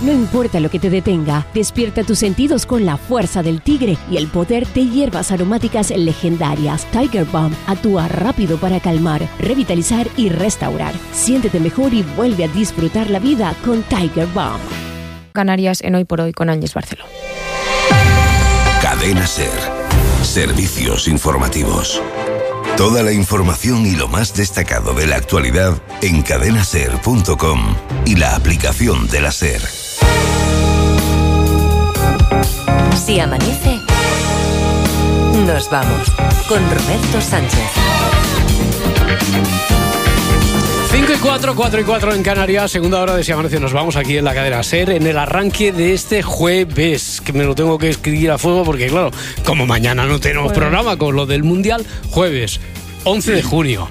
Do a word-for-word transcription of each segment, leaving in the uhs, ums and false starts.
No importa lo que te detenga, despierta tus sentidos con la fuerza del tigre y el poder de hierbas aromáticas legendarias. Tiger Balm actúa rápido para calmar, revitalizar y restaurar. Siéntete mejor y vuelve a disfrutar la vida con Tiger Balm. Canarias en Hoy por Hoy con Ángeles Barceló. Cadena SER. Servicios informativos. Toda la información y lo más destacado de la actualidad en cadena ser punto com y la aplicación de la SER. Si amanece, nos vamos con Roberto Sánchez. cinco y cuatro, cuatro y cuatro en Canarias, segunda hora de Si amanece. Nos vamos aquí en la cadena SER en el arranque de este jueves, que me lo tengo que escribir a fuego porque, claro, como mañana no tenemos jueves. programa con lo del Mundial, jueves once de junio.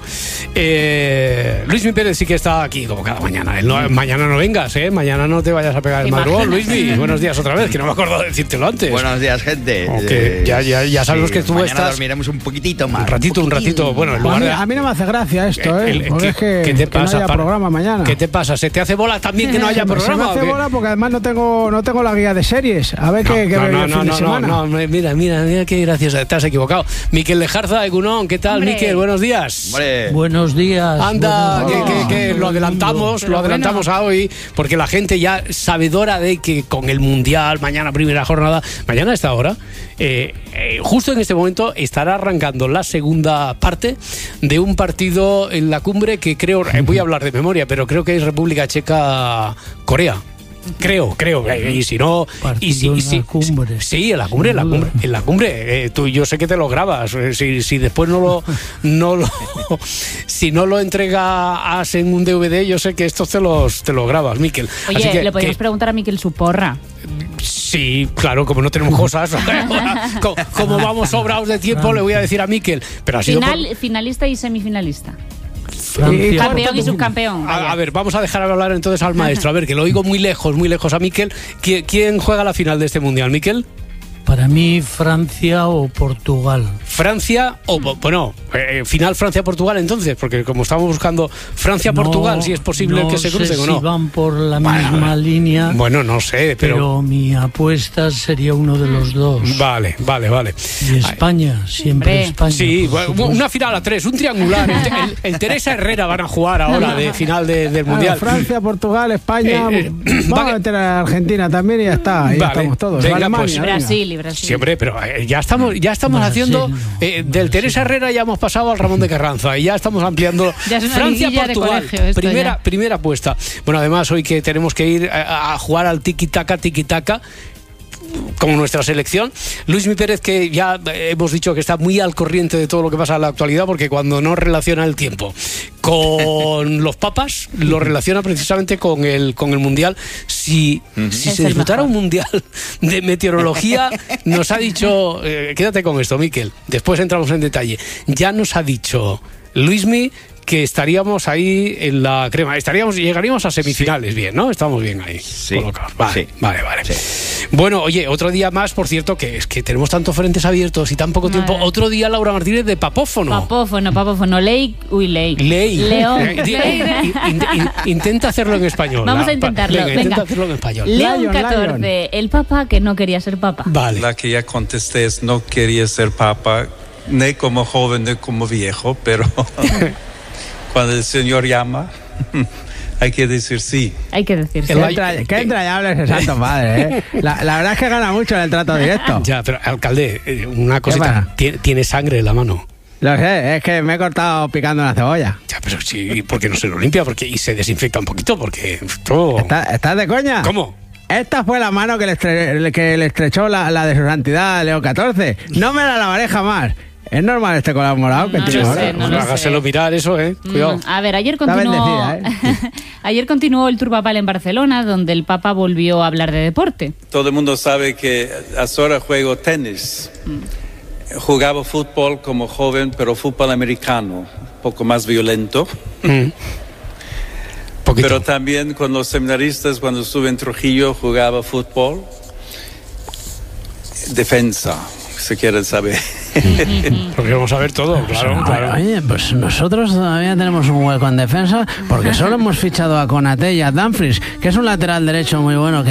Eh, Luismi Pérez sí que está aquí como cada mañana. Él no, mañana no vengas, ¿eh? Mañana no te vayas a pegar el madrugón, Luismi. Buenos días otra vez, que no me acuerdo de decírtelo antes. Buenos días, gente. Okay. Eh, ya, ya, ya sabemos sí, que tú mañana estás... dormiremos un poquitito más. Un ratito, un, un ratito. Bueno, en lugar a, mí, de... a mí no me hace gracia esto, ¿eh? El, el, porque ¿qué, es que, ¿qué te que pasa, no haya para... programa mañana. ¿Qué te pasa? ¿Se te hace bola también que no haya programa? Se me hace bola porque además no tengo, no tengo la guía de series. A ver no, qué, qué no, veo no, el no, fin no, de semana. No, no, mira, mira, mira qué gracioso. Te has equivocado. Miquel Lejarza, Egunon, ¿qué tal, Hombre. Miquel? Buenos días. Hombre. Buenos días. Anda, buenos que, días. que, que lo adelantamos, lo adelantamos a hoy, porque la gente ya sabedora de que con el Mundial, mañana primera jornada, mañana a esta hora, eh, eh, justo en este momento estará arrancando la segunda parte de un partido en la cumbre que creo, eh, voy a hablar de memoria, pero creo que es República Checa-Corea. Creo, creo, y si no, y si, y si, en la cumbre. Sí, en la cumbre, en la cumbre, en la cumbre. Eh, tú, yo sé que te lo grabas. Si, si después no lo, no lo, si no lo entregas en un D V D, yo sé que estos te los, te los grabas, Miquel. Oye, Así que, le podemos que, preguntar a Miquel su porra. Sí, claro, como no tenemos cosas, como, como vamos sobrados de tiempo, le voy a decir a Miquel. Pero ha sido Final, por... finalista y semifinalista. Francia. Campeón y subcampeón. A, a ver, vamos a dejar hablar entonces al maestro. A ver, que lo oigo muy lejos, muy lejos a Miquel. ¿Quién, quién juega la final de este mundial, Miquel? Para mí, Francia o Portugal. Francia o, bueno, eh, final Francia-Portugal entonces, porque como estamos buscando Francia-Portugal, no, si es posible no que se crucen sé o no. Si van por la bueno, misma línea. Bueno, no sé, pero... pero mi apuesta sería uno de los dos. Vale, vale, vale. Y España, Ay. siempre Hombre. España. Sí, bueno, una final a tres, un triangular. El, el, el Teresa Herrera van a jugar ahora de final de, del Mundial. Bueno, Francia, Portugal, España. Eh, eh, vamos va, a meter a Argentina también y ya está. Ahí vale, estamos todos. venga, Alemania, pues, venga. Brasil y Brasil. Siempre, pero eh, ya estamos, ya estamos Brasil, haciendo no, eh, del Brasil. Teresa Herrera ya hemos pasado al Ramón de Carranza y ya estamos ampliando. Ya es una Francia liguilla de Portugal, colegio esto primera ya. primera apuesta. Bueno, además hoy que tenemos que ir a, a jugar al tiki taka tiki taka como nuestra selección. Luismi Pérez, que ya hemos dicho que está muy al corriente de todo lo que pasa en la actualidad, porque cuando no relaciona el tiempo con los papas, lo relaciona precisamente con el con el mundial. Si, uh-huh. si se disfrutara un mundial de meteorología, nos ha dicho, eh, quédate con esto, Miquel, después entramos en detalle, ya nos ha dicho Luismi que estaríamos ahí en la crema, estaríamos, llegaríamos a semifinales, sí. Bien, ¿no? Estamos bien ahí, sí. colocados. Vale, sí. vale, vale. Sí. Bueno, oye, otro día más, por cierto, que es que tenemos tantos frentes abiertos y tan poco Madre. tiempo. Otro día, Laura Martínez, de papófono. Papófono, papófono. Ley, uy, ley. Ley. León. In, in, in, intenta hacerlo en español. Vamos la, a intentarlo. Venga, Venga. intenta hacerlo en español. León Lion, catorce, Lion. el papa que no quería ser papa. Vale. La que ya contesté es no quería ser papa, ni como joven ni como viejo, pero cuando el Señor llama, hay que decir sí. Hay que decir sí. Qué, entra, qué entrañable ese Santo Padre, ¿eh? La, la verdad es que gana mucho en el trato directo. Ya, pero alcalde, una cosita. Tiene, tiene sangre en la mano. Lo sé, es que me he cortado picando una cebolla. Ya, pero sí, ¿por qué no se lo limpia? Porque, y se desinfecta un poquito, porque todo... ¿Estás está de coña? ¿Cómo? Esta fue la mano que le, estre que le estrechó la, la de su santidad León catorce. No me la lavaré jamás. ¿Es normal este color morado que No tiene lo ahora? sé, no lo Hágaselo sé. mirar eso, ¿eh? Cuidado. Mm, a ver, ayer Está continuó, bendecida, ¿eh? ayer continuó el tour papal en Barcelona, donde el Papa volvió a hablar de deporte. Todo el mundo sabe que ahora juego tenis. Mm. Jugaba fútbol como joven, pero fútbol americano, un poco más violento. Mm. Pero también con los seminaristas, cuando estuve en Trujillo, jugaba fútbol. Defensa, si quieren saber. Porque vamos a ver todo, claro, claro. Oye, pues nosotros todavía tenemos un hueco en defensa porque solo hemos fichado a Konate y a Dumfries, que es un lateral derecho muy bueno que